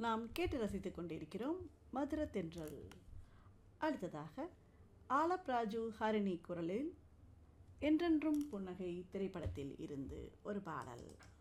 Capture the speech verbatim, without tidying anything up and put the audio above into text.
நாம் கேட்டு ரசித்துக் கொண்டிருக்கிறோம் மதுர தென்றல். அடுத்ததாக ஆலப் ராஜு ஹரிணி குரலில் என்றென்றும் புன்னகை திரைப்படத்தில் இருந்து ஒரு பாடல்.